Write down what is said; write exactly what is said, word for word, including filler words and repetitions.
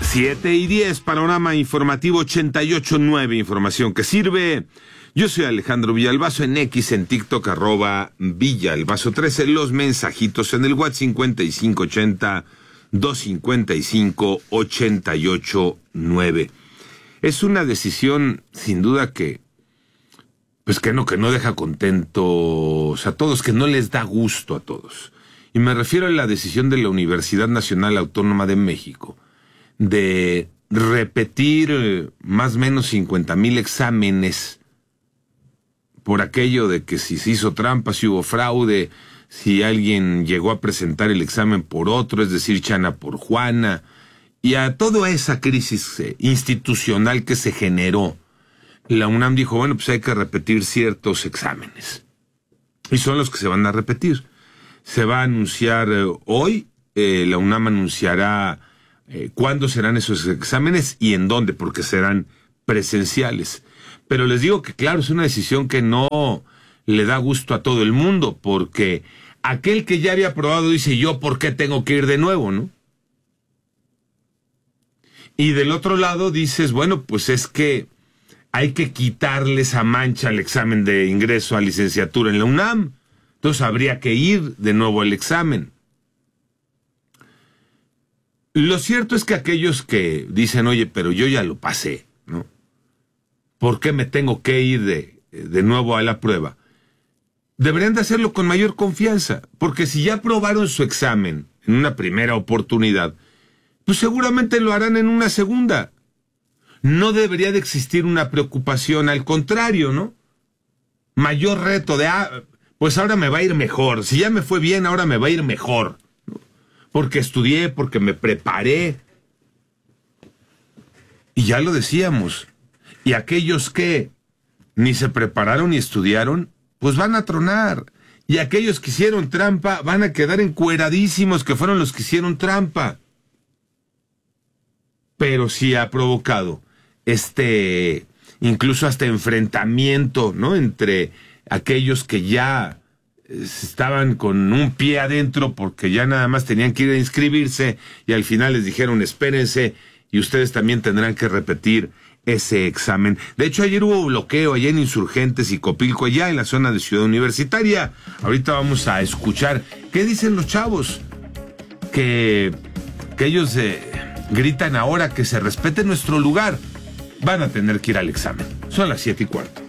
siete y diez, panorama informativo ochenta y ocho punto nueve, información que sirve. Yo soy Alejandro Villalbazo, en X, en TikTok, arroba Villalbazo trece, los mensajitos en el WhatsApp cincuenta y cinco ochenta, doscientos cincuenta y cinco, ochenta y ocho nueve. Es una decisión, sin duda, que, pues que no, que no deja contentos a todos, que no les da gusto a todos. Y me refiero a la decisión de la Universidad Nacional Autónoma de México de repetir eh, más o menos cincuenta mil exámenes por aquello de que si se hizo trampa, si hubo fraude, si alguien llegó a presentar el examen por otro, es decir, Chana por Juana, y a toda esa crisis eh, institucional que se generó. La UNAM dijo, bueno, pues hay que repetir ciertos exámenes. Y son los que se van a repetir. Se va a anunciar eh, hoy, eh, la UNAM anunciará eh, cuándo serán esos exámenes y en dónde, porque serán presenciales. Pero les digo que, claro, es una decisión que no le da gusto a todo el mundo, porque aquel que ya había aprobado dice, yo, ¿por qué tengo que ir de nuevo, no? Y del otro lado dices, bueno, pues es que hay que quitarle esa mancha al examen de ingreso a licenciatura en la UNAM. Entonces habría que ir de nuevo al examen. Lo cierto es que aquellos que dicen, oye, pero yo ya lo pasé, ¿no? ¿Por qué me tengo que ir de, de nuevo a la prueba? Deberían de hacerlo con mayor confianza, porque si ya aprobaron su examen en una primera oportunidad, pues seguramente lo harán en una segunda. No debería de existir una preocupación, al contrario, ¿no? Mayor reto de, ah, pues ahora me va a ir mejor. Si ya me fue bien, ahora me va a ir mejor, ¿no? Porque estudié, porque me preparé. Y ya lo decíamos. Y aquellos que ni se prepararon ni estudiaron, pues van a tronar. Y aquellos que hicieron trampa van a quedar encueradísimos, que fueron los que hicieron trampa. Pero sí ha provocado este, incluso hasta enfrentamiento, ¿no? Entre aquellos que ya estaban con un pie adentro porque ya nada más tenían que ir a inscribirse y al final les dijeron espérense y ustedes también tendrán que repetir ese examen. De hecho, ayer hubo bloqueo allá en Insurgentes y Copilco, allá en la zona de Ciudad Universitaria. Ahorita vamos a escuchar qué dicen los chavos, que, que ellos eh, gritan ahora que se respete nuestro lugar. Van a tener que ir al examen. Son las siete y cuarto.